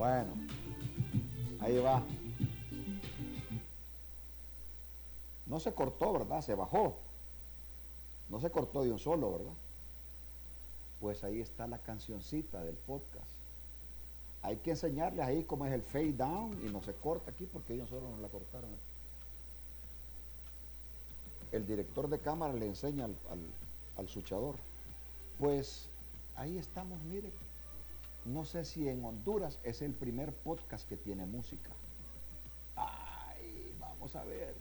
Bueno, ahí va. No se cortó, ¿verdad? Se bajó. No se cortó de un solo, ¿verdad? Pues ahí está la cancioncita del podcast. Hay que enseñarles ahí cómo es el fade down y no se corta aquí porque ellos solo nos la cortaron. El director de cámara le enseña al suchador. Pues ahí estamos, mire. No sé si en Honduras es el primer podcast que tiene música. Ay, vamos a ver.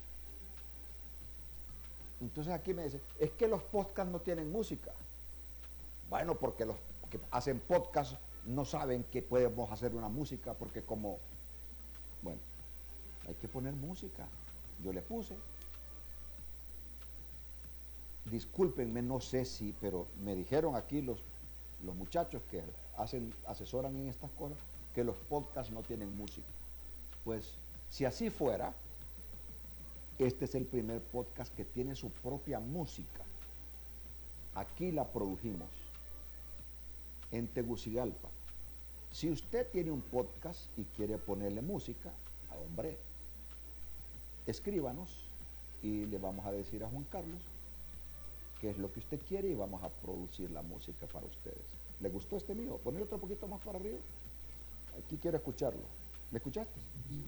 Entonces aquí me dice, es que los podcasts no tienen música. Bueno, porque los que hacen podcast no saben que podemos hacer una música, porque como, bueno, hay que poner música. Yo le puse. Discúlpenme, no sé si, pero me dijeron aquí los muchachos que asesoran en estas cosas, que los podcasts no tienen música. Pues, si así fuera, este es el primer podcast que tiene su propia música. Aquí la produjimos, en Tegucigalpa. Si usted tiene un podcast y quiere ponerle música, hombre, escríbanos y le vamos a decir a Juan Carlos qué es lo que usted quiere y vamos a producir la música para ustedes. ¿Le gustó este mío? Poner otro poquito más para arriba. Aquí quiero escucharlo. ¿Me escuchaste?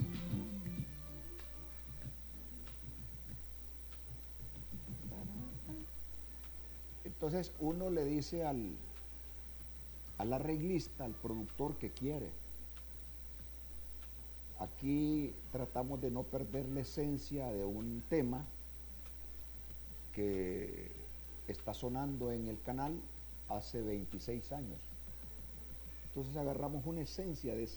Entonces uno le dice al arreglista, al productor que quiere. Aquí tratamos de no perder la esencia de un tema que está sonando en el canal hace 26 años. Entonces agarramos una esencia de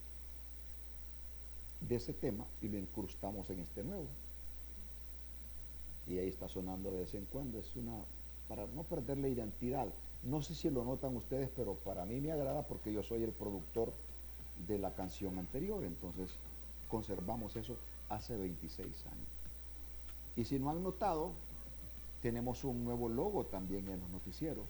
ese tema y lo incrustamos en este nuevo. Y ahí está sonando de vez en cuando. Es para no perder la identidad. No sé si lo notan ustedes, pero para mí me agrada porque yo soy el productor de la canción anterior. Entonces conservamos eso hace 26 años. Y si no han notado, tenemos un nuevo logo también en los noticieros.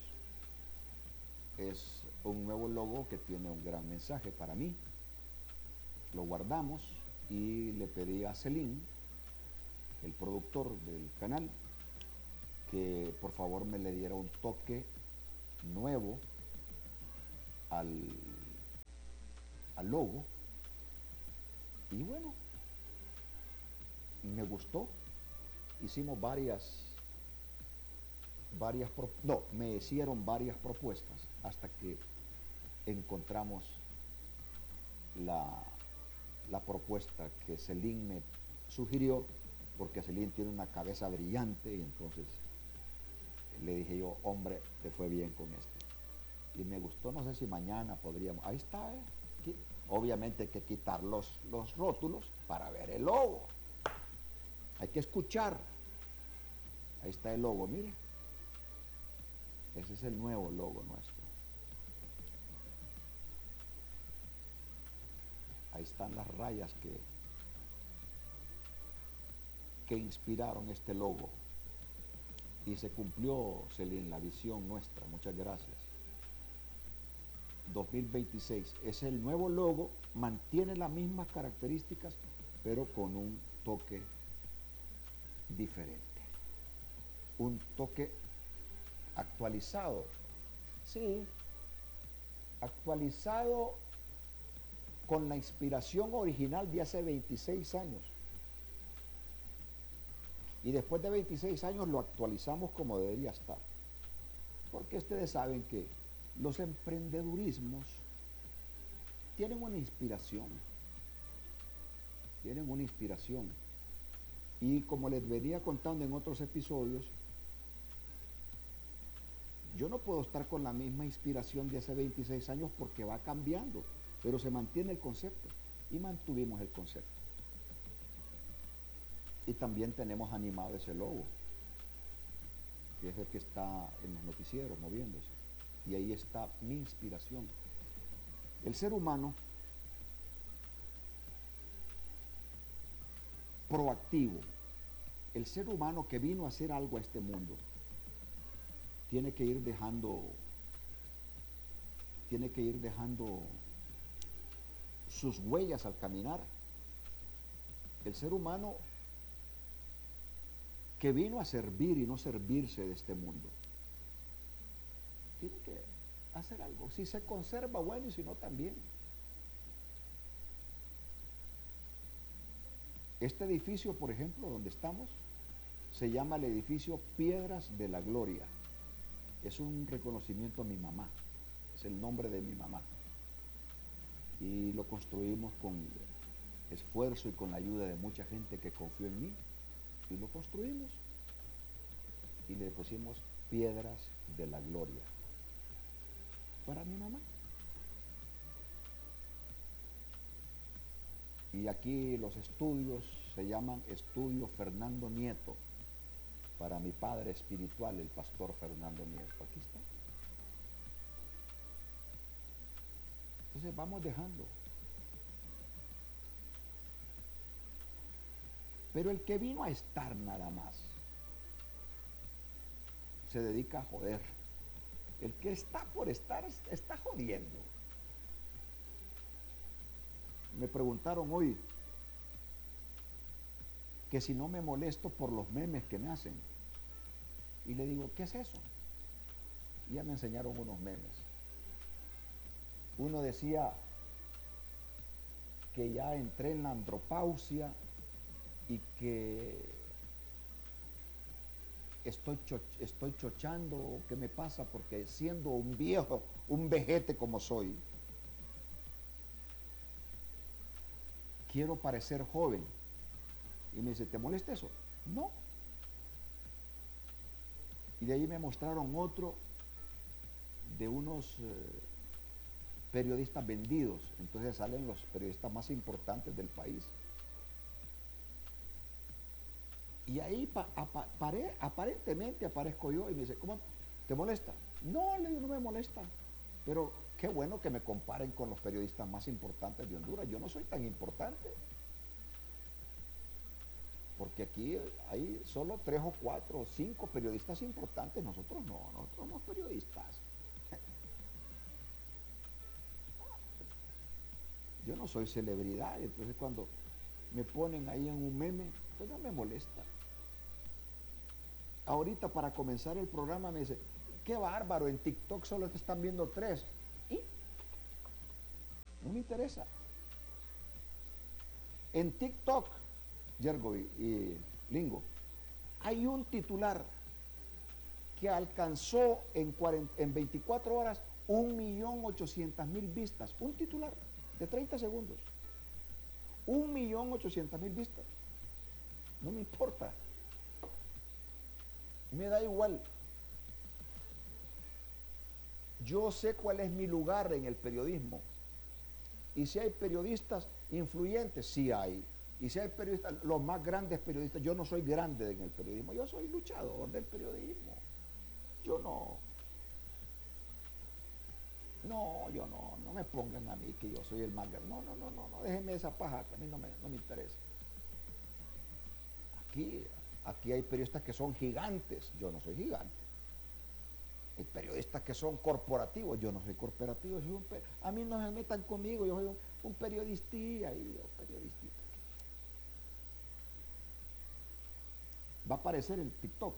Es un nuevo logo que tiene un gran mensaje para mí. Lo guardamos y le pedí a Celín, el productor del canal, que por favor me le diera un toque nuevo al logo. Y bueno, me gustó. Hicimos me hicieron varias propuestas hasta que encontramos la propuesta que Celín me sugirió, porque Celín tiene una cabeza brillante y entonces le dije yo, hombre, te fue bien con esto. Y me gustó, no sé si mañana podríamos, ahí está, obviamente hay que quitar los rótulos para ver el logo. Hay que escuchar. Ahí está el logo, mire. Ese es el nuevo logo nuestro. Ahí están las rayas que inspiraron este logo. Y se cumplió, Celín, la visión nuestra. Muchas gracias. 2026 es el nuevo logo, mantiene las mismas características, pero con un toque diferente. Un toque actualizado. Sí, actualizado con la inspiración original de hace 26 años. Y después de 26 años lo actualizamos como debería estar. Porque ustedes saben que los emprendedurismos tienen una inspiración. Tienen una inspiración. Y como les venía contando en otros episodios, yo no puedo estar con la misma inspiración de hace 26 años porque va cambiando, pero se mantiene el concepto. Y mantuvimos el concepto. Y también tenemos animado ese logo, que es el que está en los noticieros moviéndose. Y ahí está mi inspiración. El ser humano proactivo, el ser humano que vino a hacer algo a este mundo, tiene que ir dejando sus huellas al caminar, el ser humano que vino a servir y no servirse de este mundo, tiene que hacer algo. Si se conserva, bueno, y si no, también. Este edificio, por ejemplo, donde estamos, se llama el edificio Piedras de la Gloria. Es un reconocimiento a mi mamá, es el nombre de mi mamá. Y lo construimos con esfuerzo y con la ayuda de mucha gente que confió en mí. Y lo construimos y le pusimos Piedras de la Gloria para mi mamá. Y aquí los estudios se llaman Estudio Fernando Nieto, para mi padre espiritual, el pastor Fernando Nieto. Aquí está. Entonces vamos dejando. Pero el que vino a estar nada más se dedica a joder. El que está por estar está jodiendo. Me preguntaron hoy que si no me molesto por los memes que me hacen. Y le digo, ¿qué es eso? Y ya me enseñaron unos memes. Uno decía que ya entré en la andropausia y que estoy chochando, ¿qué me pasa? Porque siendo un viejo, un vejete como soy, quiero parecer joven. Y me dice, ¿te molesta eso? No. Y de ahí me mostraron otro de unos periodistas vendidos. Entonces salen los periodistas más importantes del país. Y ahí aparentemente aparezco yo y me dice, ¿cómo te molesta? No, le digo, no me molesta. Pero qué bueno que me comparen con los periodistas más importantes de Honduras. Yo no soy tan importante. Porque aquí hay solo 3 o 4 o 5 periodistas importantes. Nosotros no, nosotros somos periodistas. Yo no soy celebridad. Entonces cuando me ponen ahí en un meme, pues no me molesta. Ahorita para comenzar el programa me dice, qué bárbaro, en TikTok solo te están viendo 3. Y no me interesa. En TikTok, Yergo y Lingo, hay un titular que alcanzó en 24 horas 1.800.000 vistas. Un titular de 30 segundos. 1.800.000 vistas. No me importa. Me da igual. Yo sé cuál es mi lugar en el periodismo. Y si hay periodistas influyentes, sí hay. Y si hay periodistas, los más grandes periodistas, yo no soy grande en el periodismo, yo soy luchador del periodismo. Yo no me pongan a mí que yo soy el más grande. No, déjenme esa paja, que a mí no me interesa. Aquí hay periodistas que son gigantes, yo no soy gigante. Hay periodistas que son corporativos, yo no soy corporativo, a mí no se metan conmigo, yo soy un periodistía ahí, periodistita. Va a aparecer en TikTok.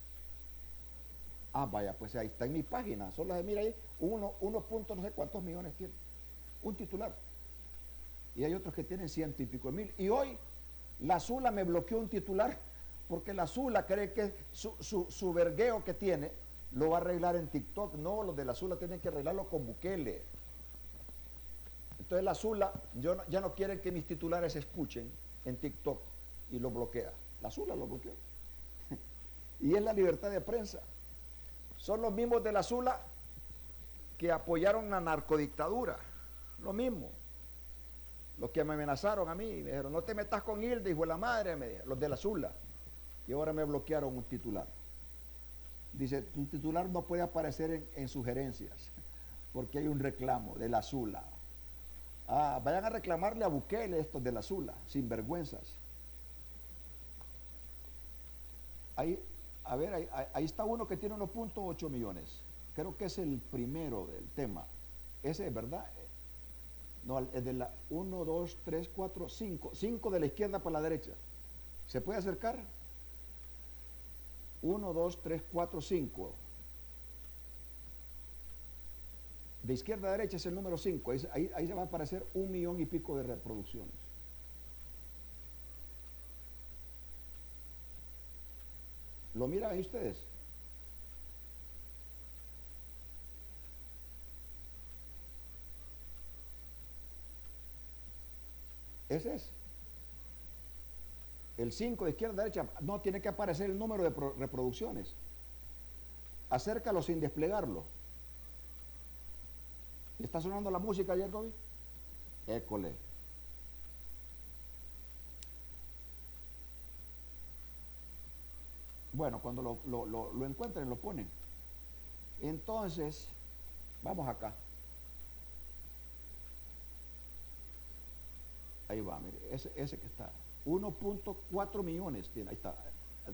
Ah, vaya, pues ahí está en mi página, solo se mira ahí, uno punto no sé cuántos millones tiene, un titular. Y hay otros que tienen 100 y pico de mil. Y hoy la Zula me bloqueó un titular porque la Zula cree que su vergueo que tiene lo va a arreglar en TikTok. No, los de la Zula tienen que arreglarlo con Bukele. Entonces la Zula ya no quieren que mis titulares se escuchen en TikTok y lo bloquea. La Zula lo bloqueó. Y es la libertad de prensa. Son los mismos de la Zula que apoyaron la narcodictadura. Lo mismo. Los que me amenazaron a mí, me dijeron, no te metas con Hilda, hijo de la madre, me dijeron, los de la Zula. Y ahora me bloquearon un titular. Dice, tu titular no puede aparecer en sugerencias, porque hay un reclamo de la Zula. Ah, vayan a reclamarle a Bukele estos de la Zula, sinvergüenzas. Ahí está uno que tiene 1.8 millones. Creo que es el primero del tema. Ese es verdad. No, es de la 1, 2, 3, 4, 5. 5 de la izquierda para la derecha. ¿Se puede acercar? 1, 2, 3, 4, 5. De izquierda a derecha es el número 5. Ahí se va a aparecer 1,000,000 y pico de reproducciones. ¿Lo miran ahí ustedes? Ese es. El 5 de izquierda a derecha. No, tiene que aparecer el número de reproducciones. Acércalo sin desplegarlo. ¿Está sonando la música ayer, Robbie? École. Bueno, cuando lo encuentren, lo ponen. Entonces, vamos acá. Ahí va, mire, ese que está. 1,4 millones tiene, ahí está.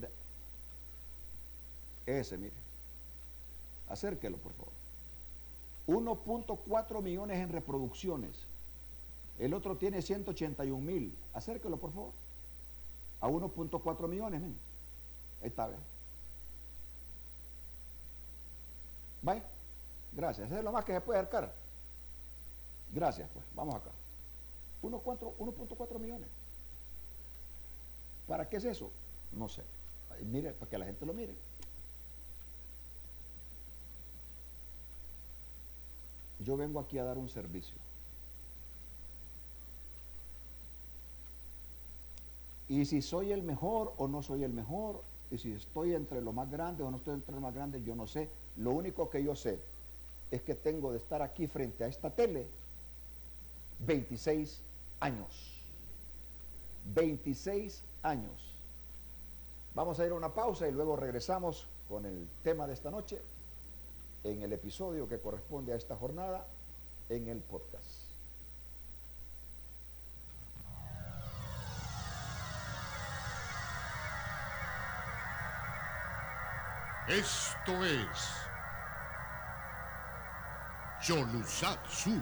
Ese, mire. Acérquelo, por favor. 1,4 millones en reproducciones. El otro tiene 181,000. Acérquelo, por favor. A 1,4 millones, miren. Ahí está, ¿ves? ¿Vaya? Gracias. Eso es lo más que se puede acercar. Gracias, pues. Vamos acá. 1,4 millones. ¿Para qué es eso? No sé. Mire, para que la gente lo mire. Yo vengo aquí a dar un servicio. Y si soy el mejor o no soy el mejor, y si estoy entre los más grandes o no estoy entre los más grandes, yo no sé. Lo único que yo sé es que tengo de estar aquí frente a esta tele 26 años. 26 años. Vamos a ir a una pausa y luego regresamos con el tema de esta noche en el episodio que corresponde a esta jornada en el podcast. Esto es Yolusatsu.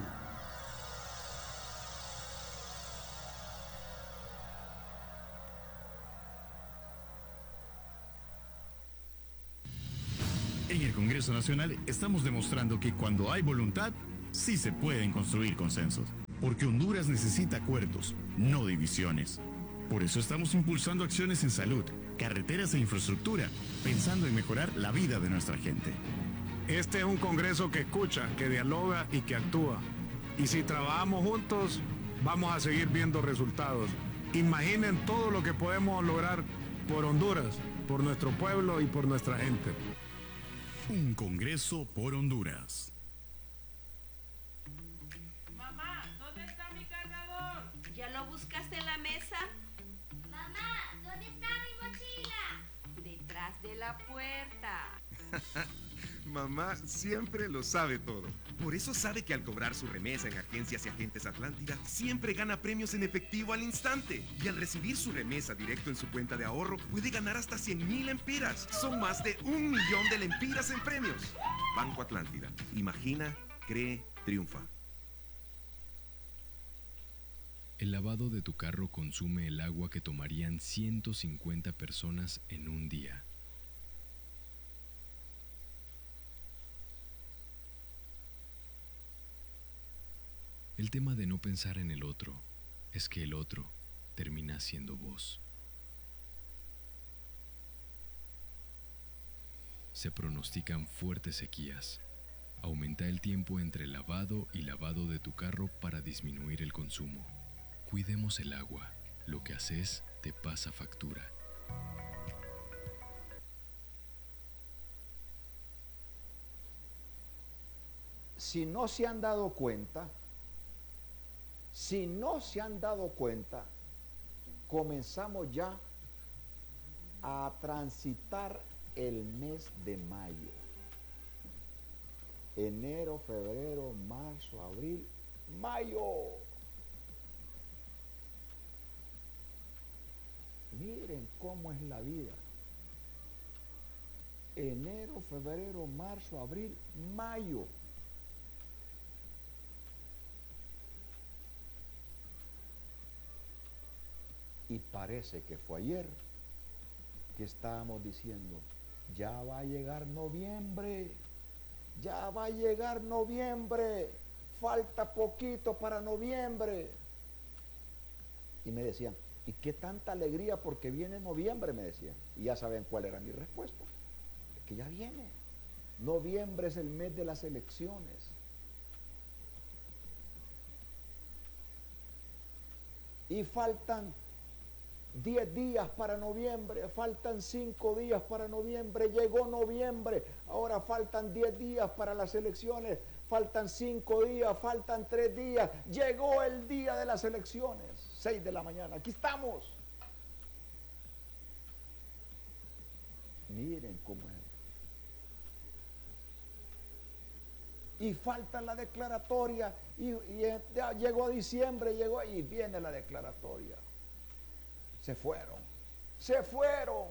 En el Congreso Nacional estamos demostrando que cuando hay voluntad, sí se pueden construir consensos. Porque Honduras necesita acuerdos, no divisiones. Por eso estamos impulsando acciones en salud, carreteras e infraestructura, pensando en mejorar la vida de nuestra gente. Este es un Congreso que escucha, que dialoga y que actúa. Y si trabajamos juntos, vamos a seguir viendo resultados. Imaginen todo lo que podemos lograr por Honduras, por nuestro pueblo y por nuestra gente. Un Congreso por Honduras. Mamá, ¿dónde está mi cargador? ¿Ya lo buscaste en la mesa? Mamá, ¿dónde está mi mochila? Detrás de la puerta. Mamá siempre lo sabe todo. Por eso sabe que al cobrar su remesa en Agencias y Agentes Atlántida, siempre gana premios en efectivo al instante. Y al recibir su remesa directo en su cuenta de ahorro, puede ganar hasta 100,000 lempiras. Son más de 1,000,000 de lempiras en premios. Banco Atlántida. Imagina, cree, triunfa. El lavado de tu carro consume el agua que tomarían 150 personas en un día. El tema de no pensar en el otro es que el otro termina siendo vos. Se pronostican fuertes sequías. Aumenta el tiempo entre lavado y lavado de tu carro para disminuir el consumo. Cuidemos el agua. Lo que haces te pasa factura. Si no se han dado cuenta, comenzamos ya a transitar el mes de mayo. Enero, febrero, marzo, abril, mayo. Miren cómo es la vida. Enero, febrero, marzo, abril, mayo. Y parece que fue ayer que estábamos diciendo, ya va a llegar noviembre, ya va a llegar noviembre, falta poquito para noviembre. Y me decían, ¿y qué tanta alegría porque viene noviembre? Me decían. Y ya saben cuál era mi respuesta. Es que ya viene. Noviembre es el mes de las elecciones. Y faltan 10 días para noviembre, faltan 5 días para noviembre, llegó noviembre, ahora faltan 10 días para las elecciones, faltan 5 días, faltan 3 días, llegó el día de las elecciones, 6 de la mañana, aquí estamos. Miren cómo es. Y falta la declaratoria, y ya llegó diciembre, llegó y viene la declaratoria. Se fueron, se fueron.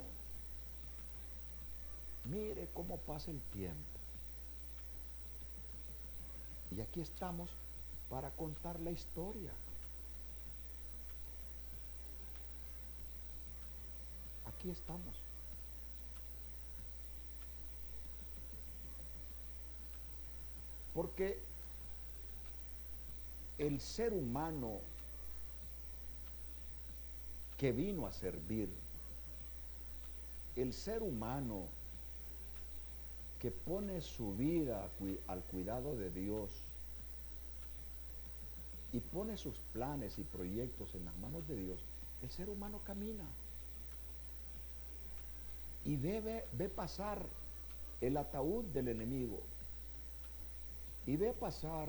Mire cómo pasa el tiempo. Y aquí estamos para contar la historia. Aquí estamos. Porque el ser humano que vino a servir, el ser humano que pone su vida al cuidado de Dios y pone sus planes y proyectos en las manos de Dios, el ser humano camina y ve pasar el ataúd del enemigo y ve pasar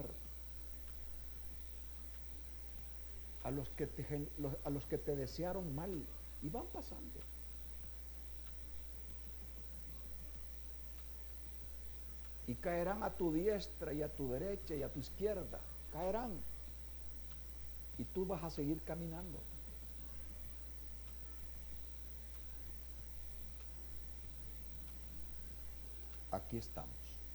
a los que te desearon mal, y van pasando. Y caerán a tu diestra y a tu derecha y a tu izquierda, caerán. Y tú vas a seguir caminando. Aquí estamos.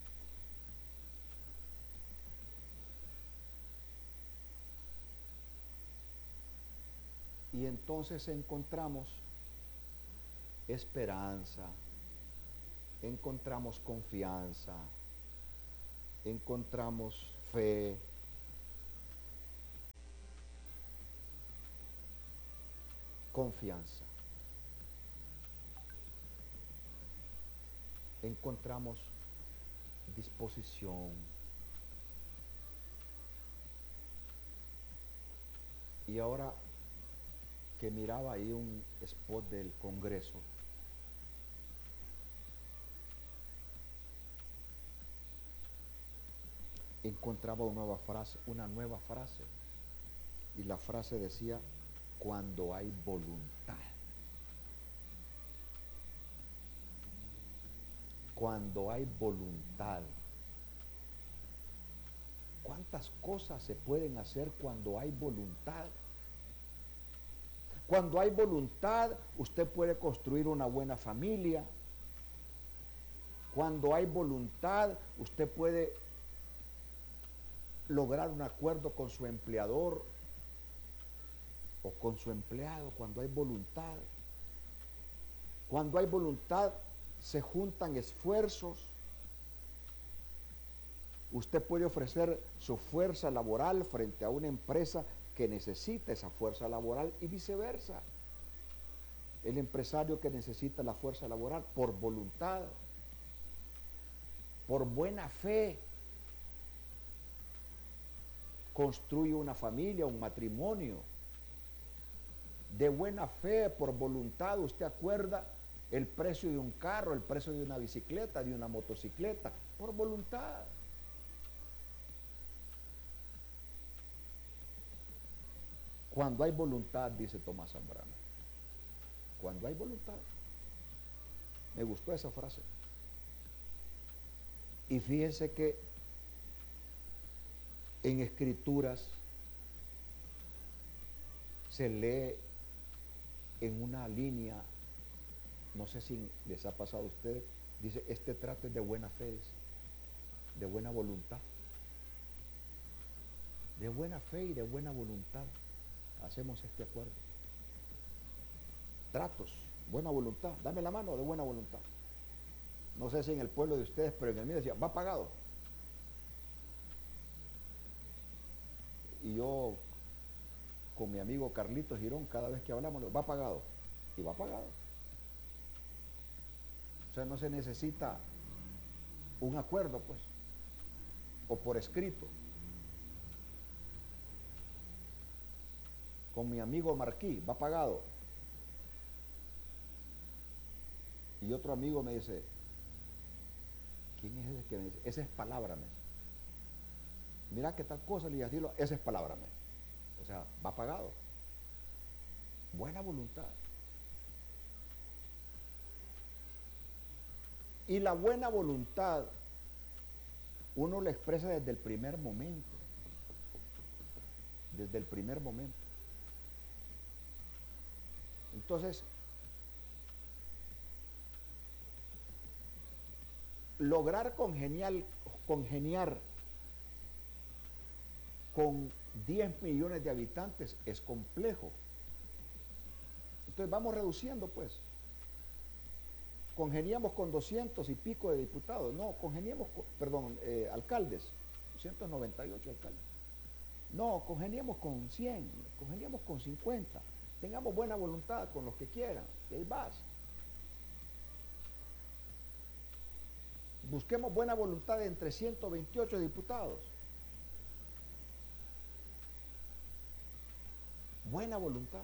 Y entonces encontramos esperanza, encontramos confianza, encontramos fe, confianza. Encontramos disposición. Y ahora que miraba ahí un spot del Congreso, encontraba una nueva frase, y la frase decía, cuando hay voluntad. Cuando hay voluntad. ¿Cuántas cosas se pueden hacer cuando hay voluntad? Cuando hay voluntad, usted puede construir una buena familia. Cuando hay voluntad, usted puede lograr un acuerdo con su empleador o con su empleado. Cuando hay voluntad. Cuando hay voluntad, se juntan esfuerzos. Usted puede ofrecer su fuerza laboral frente a una empresa que necesita esa fuerza laboral y viceversa. El empresario que necesita la fuerza laboral por voluntad, por buena fe, construye una familia, un matrimonio. De buena fe, por voluntad, usted acuerda el precio de un carro, el precio de una bicicleta, de una motocicleta, por voluntad. Cuando hay voluntad, dice Tomás Zambrano. Cuando hay voluntad. Me gustó esa frase. Y fíjense que en Escrituras se lee en una línea, no sé si les ha pasado a ustedes, dice, este trato es de buena fe, de buena voluntad. De buena fe y de buena voluntad hacemos este acuerdo. tratos, buena voluntad, dame la mano de buena voluntad. No sé si en el pueblo de ustedes, pero en el mío decía, va pagado. Y yo, con mi amigo Carlitos Girón, cada vez que hablamos, va pagado. Y va pagado. O sea, no se necesita un acuerdo, pues, o por escrito. Con mi amigo Marquí, va pagado. Y otro amigo me dice, ¿quién es ese que me dice? Esa es palabra, me dice. Mira qué tal cosa, le digo, esa es palabra, me dice. O sea, va pagado. Buena voluntad. Y la buena voluntad uno la expresa desde el primer momento. Desde el primer momento. Entonces, lograr congeniar con 10 millones de habitantes es complejo. Entonces vamos reduciendo, pues. Congeniamos con 200 y pico de diputados. No, alcaldes. 298 alcaldes. No, congeniamos con 100, congeniamos con 50. Tengamos buena voluntad con los que quieran. Y ahí vas. Busquemos buena voluntad entre 128 diputados. Buena voluntad.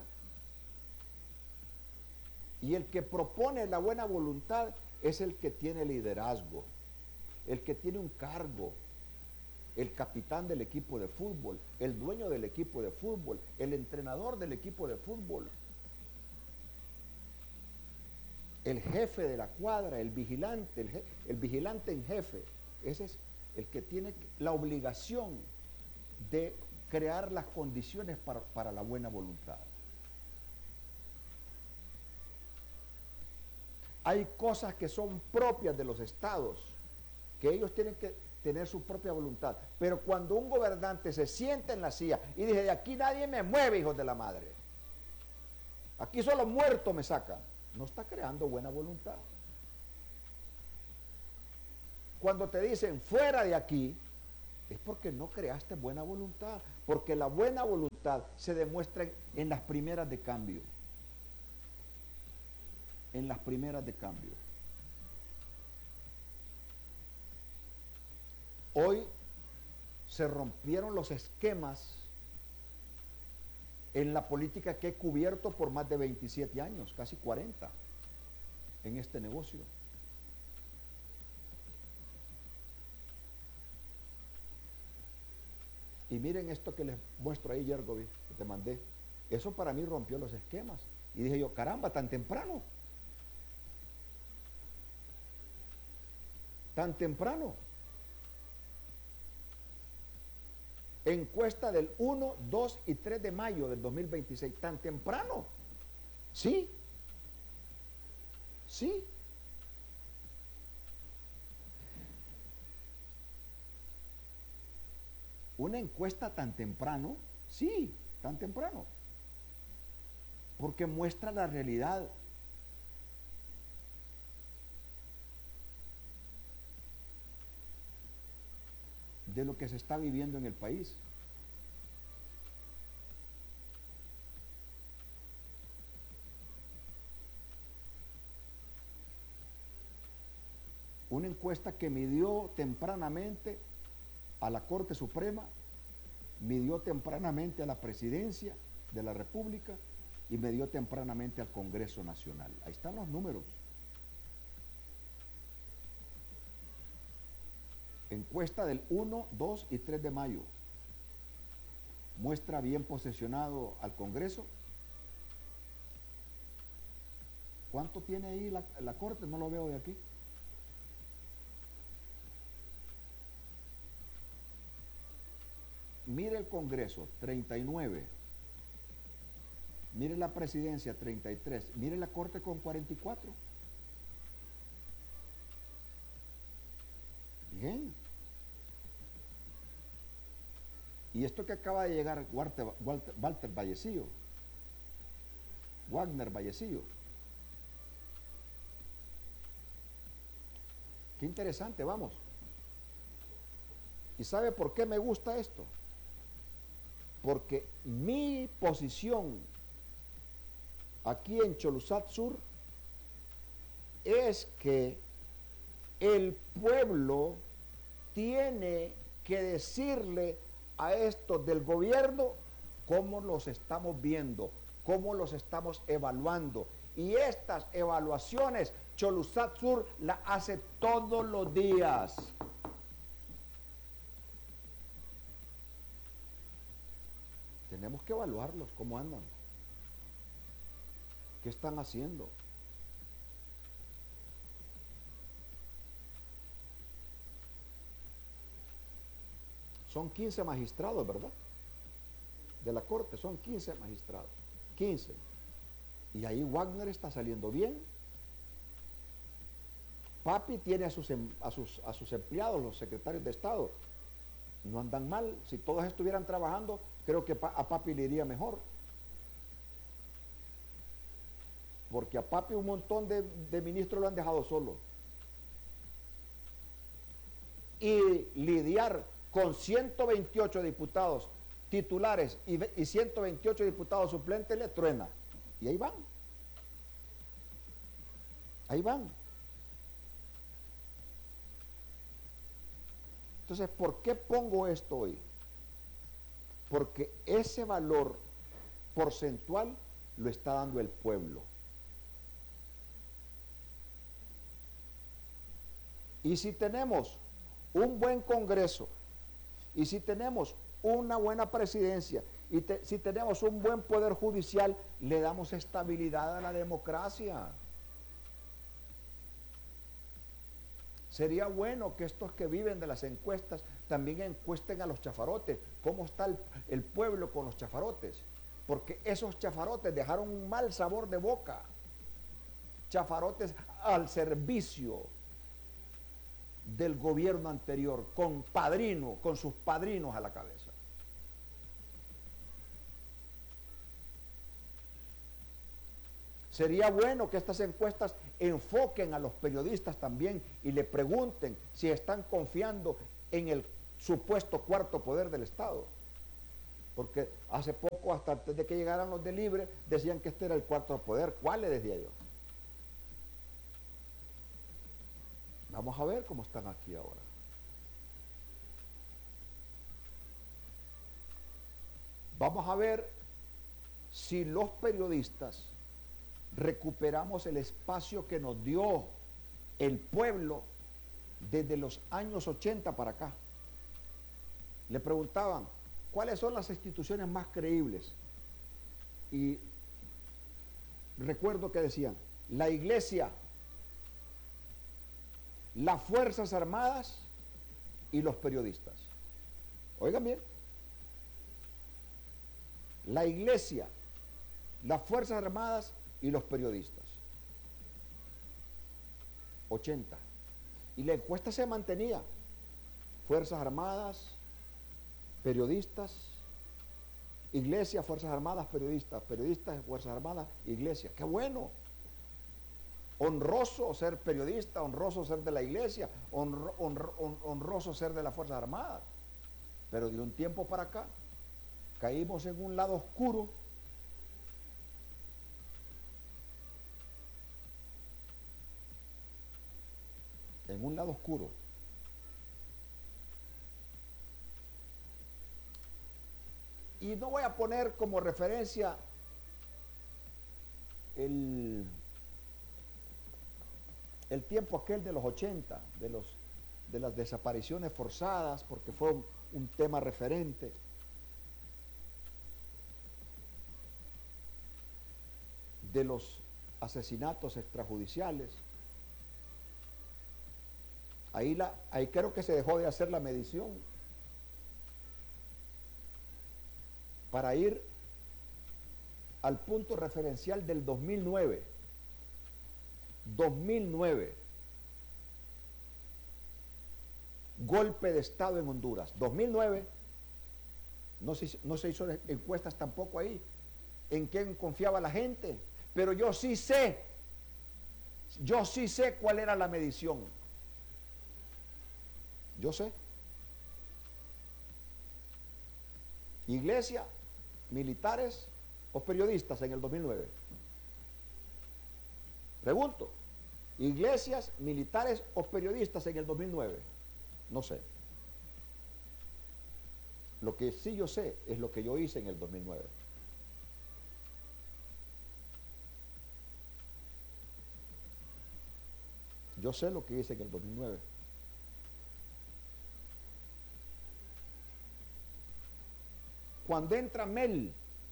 Y el que propone la buena voluntad es el que tiene liderazgo, el que tiene un cargo, el capitán del equipo de fútbol, el dueño del equipo de fútbol, el entrenador del equipo de fútbol, el jefe de la cuadra, el vigilante en jefe. Ese es el que tiene la obligación de crear las condiciones para la buena voluntad. Hay cosas que son propias de los estados, que ellos tienen que tener su propia voluntad. Pero cuando un gobernante se sienta en la silla y dice, de aquí nadie me mueve, hijos de la madre, aquí solo muertos me sacan, no está creando buena voluntad. Cuando te dicen fuera de aquí, es porque no creaste buena voluntad, porque la buena voluntad se demuestra en las primeras de cambio. En las primeras de cambio. Hoy se rompieron los esquemas en la política que he cubierto por más de 27 años, casi 40, en este negocio. Y miren esto que les muestro ahí, Yergovi, que te mandé. Eso para mí rompió los esquemas. Y dije yo, caramba, tan temprano. Tan temprano. Encuesta del 1, 2 y 3 de mayo del 2026. Tan temprano. Sí. Sí. Una encuesta tan temprano. Sí, tan temprano. Porque muestra la realidad. De lo que se está viviendo en el país. Una encuesta que midió tempranamente a la Corte Suprema, midió tempranamente a la Presidencia de la República y midió tempranamente al Congreso Nacional. Ahí están los números. Encuesta del 1, 2 y 3 de mayo. Muestra bien posesionado al Congreso. ¿Cuánto tiene ahí la Corte? No lo veo de aquí. Mire el Congreso, 39. Mire la Presidencia, 33. Mire la Corte con 44. Bien. Y esto que acaba de llegar Walter Vallecillo, Wagner Vallecillo, Qué interesante, vamos. ¿Y sabe por qué me gusta esto? Porque mi posición aquí en Cholusat Sur es que el pueblo tiene que decirle a estos del gobierno cómo los estamos viendo, cómo los estamos evaluando. Y estas evaluaciones Cholusat Sur las hace todos los días. Tenemos que evaluarlos, cómo andan, qué están haciendo. Son 15 magistrados, ¿verdad? De la Corte, son 15 magistrados. 15. Y ahí Wagner está saliendo bien. Papi tiene a sus empleados, los secretarios de Estado. No andan mal. Si todos estuvieran trabajando, creo que a Papi le iría mejor. Porque a Papi un montón de ministros lo han dejado solo. Y lidiar con 128 diputados titulares y 128 diputados suplentes le truena. Y ahí van. Ahí van. Entonces, ¿por qué pongo esto hoy? Porque ese valor porcentual lo está dando el pueblo. Y si tenemos un buen Congreso, y si tenemos una buena presidencia, y si tenemos un buen poder judicial, le damos estabilidad a la democracia. Sería bueno que estos que viven de las encuestas también encuesten a los chafarotes. ¿Cómo está el pueblo con los chafarotes? Porque esos chafarotes dejaron un mal sabor de boca. Chafarotes al servicio del gobierno anterior, con sus padrinos a la cabeza. Sería bueno que estas encuestas enfoquen a los periodistas también y le pregunten si están confiando en el supuesto cuarto poder del Estado. Porque hace poco, hasta antes de que llegaran los de Libre, decían que este era el cuarto poder. ¿Cuál le decía yo? Vamos a ver cómo están aquí ahora. Vamos a ver si los periodistas recuperamos el espacio que nos dio el pueblo desde los años 80 para acá. Le preguntaban, ¿cuáles son las instituciones más creíbles? Y recuerdo que decían, la Iglesia, las Fuerzas Armadas y los periodistas. Oigan bien, la Iglesia, las Fuerzas Armadas y los periodistas. 80. Y la encuesta se mantenía. Fuerzas Armadas, periodistas, Iglesia, Fuerzas Armadas, periodistas, periodistas, Fuerzas Armadas, Iglesia. ¡Qué bueno! Honroso ser periodista, honroso ser de la Iglesia, honroso ser de las Fuerzas Armadas. Pero de un tiempo para acá caímos en un lado oscuro. En un lado oscuro. Y no voy a poner como referencia el tiempo aquel de los 80, de las desapariciones forzadas, porque fue un tema referente. De los asesinatos extrajudiciales. Ahí creo que se dejó de hacer la medición para ir al punto referencial del 2009. 2009. Golpe de Estado en Honduras. 2009. No se hizo encuestas tampoco ahí. ¿En quién confiaba la gente? Pero yo sí sé cuál era la medición. Yo sé. Iglesia, militares o periodistas en el 2009. Pregunto, iglesias, militares o periodistas en el 2009. No sé. Lo que sí yo sé es lo que yo hice en el 2009. Yo sé lo que hice en el 2009. Cuando entra Mel,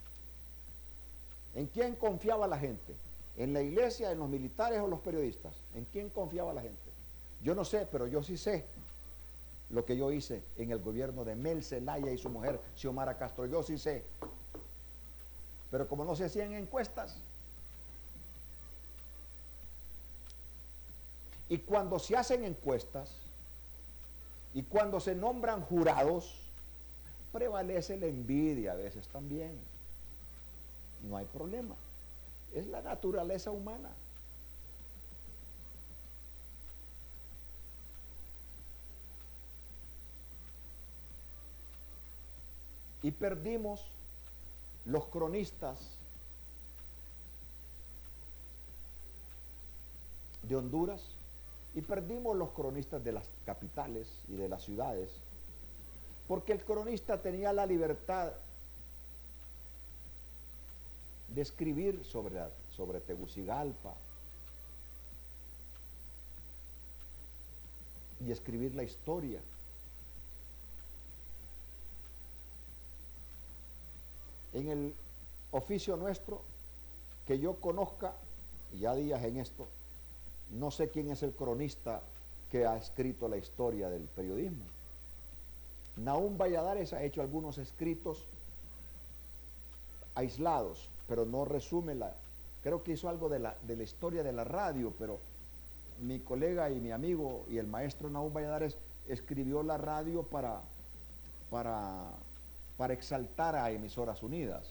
¿en quién confiaba la gente? ¿En la iglesia, en los militares o los periodistas? ¿En quién confiaba la gente? Yo no sé, pero yo sí sé lo que yo hice en el gobierno de Mel Zelaya y su mujer Xiomara Castro. Yo sí sé. Pero como no se hacían encuestas, y cuando se hacen encuestas, y cuando se nombran jurados, prevalece la envidia a veces también. No hay problema. Es la naturaleza humana. Y perdimos los cronistas de Honduras y perdimos los cronistas de las capitales y de las ciudades, porque el cronista tenía la libertad de escribir sobre Tegucigalpa y escribir la historia. En el oficio nuestro, que yo conozca, y ya días en esto, no sé quién es el cronista que ha escrito la historia del periodismo. Nahum Valladares ha hecho algunos escritos aislados, pero no resume creo que hizo algo de la historia de la radio, pero mi colega y mi amigo y el maestro Nahum Valladares escribió la radio para exaltar a Emisoras Unidas.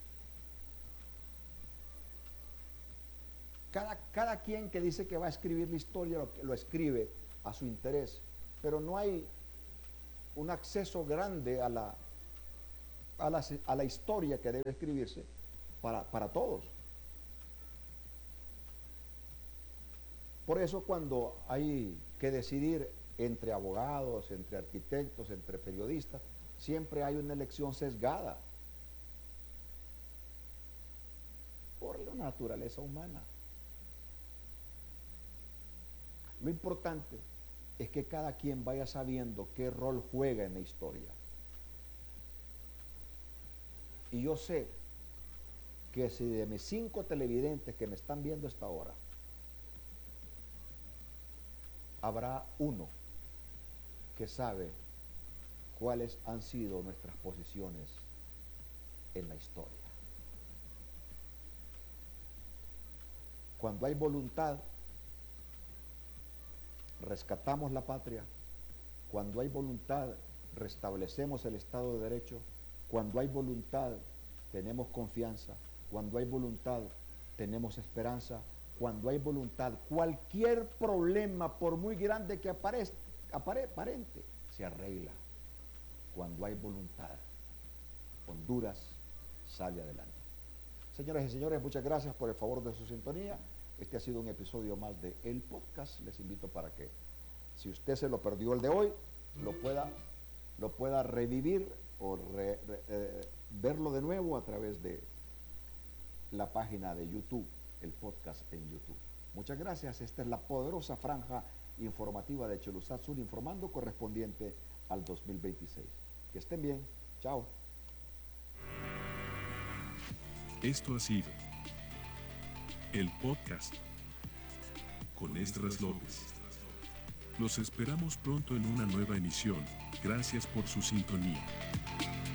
Cada quien que dice que va a escribir la historia lo escribe a su interés, pero no hay un acceso grande a la historia que debe escribirse para todos. Por eso cuando hay que decidir entre abogados, entre arquitectos, entre periodistas, siempre hay una elección sesgada por la naturaleza humana. Lo importante es que cada quien vaya sabiendo qué rol juega en la historia. Y yo sé que si de mis 5 televidentes que me están viendo a esta hora, habrá uno que sabe cuáles han sido nuestras posiciones en la historia. Cuando hay voluntad, rescatamos la patria. Cuando hay voluntad, restablecemos el Estado de Derecho. Cuando hay voluntad, tenemos confianza. Cuando hay voluntad, tenemos esperanza. Cuando hay voluntad, cualquier problema, por muy grande que aparente, se arregla. Cuando hay voluntad, Honduras sale adelante. Señoras y señores, muchas gracias por el favor de su sintonía. Este ha sido un episodio más de El Podcast. Les invito para que, si usted se lo perdió el de hoy, lo pueda revivir o verlo de nuevo a través de la página de YouTube, el podcast en YouTube. Muchas gracias. Esta es la poderosa franja informativa de Chelusat Sur informando correspondiente al 2026. Que estén bien. Chao. Esto ha sido El Podcast con Esdras López. Los esperamos pronto en una nueva emisión. Gracias por su sintonía.